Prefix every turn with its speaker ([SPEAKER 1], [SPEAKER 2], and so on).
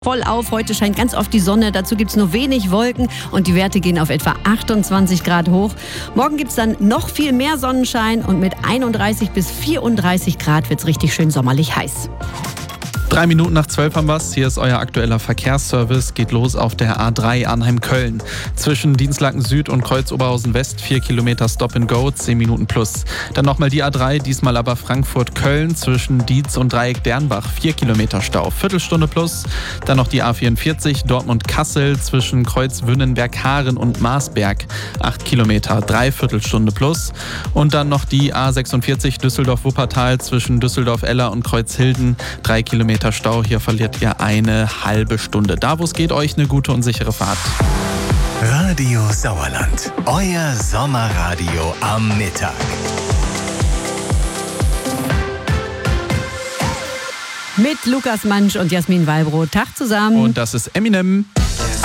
[SPEAKER 1] Voll auf. Heute scheint ganz oft die Sonne, dazu gibt es nur wenig Wolken und die Werte gehen auf etwa 28 Grad hoch. Morgen gibt es dann noch viel mehr Sonnenschein und mit 31 bis 34 Grad wird es richtig schön sommerlich heiß.
[SPEAKER 2] 3 Minuten nach 12 haben wir's. Hier ist euer aktueller Verkehrsservice. Geht los auf der A3 Arnheim-Köln. Zwischen Dienstlaken Süd und Kreuz-Oberhausen West 4 Kilometer Stop and Go, 10 Minuten plus. Dann nochmal die A3, diesmal aber Frankfurt-Köln. Zwischen Dietz und Dreieck Dernbach 4 Kilometer Stau, Viertelstunde plus. Dann noch die A44 Dortmund-Kassel zwischen Kreuz-Wünnenberg-Haaren und Marsberg 8 Kilometer, Dreiviertelstunde plus. Und dann noch die A46 Düsseldorf-Wuppertal zwischen Düsseldorf-Eller und Kreuzhilden 3 Kilometer Stau. Hier verliert ihr eine halbe Stunde. Da, wo es geht, euch eine gute und sichere Fahrt.
[SPEAKER 3] Radio Sauerland, euer Sommerradio am Mittag.
[SPEAKER 1] Mit Lukas Mansch und Jasmin Wallbrot. Tag zusammen.
[SPEAKER 2] Und das ist Eminem.